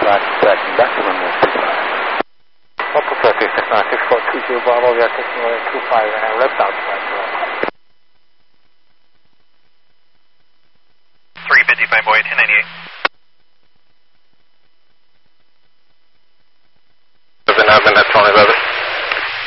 tracking back to runway 25. Local 3696 Bravo, we are taking runway 25 and left outside. 355 Boy, 1098.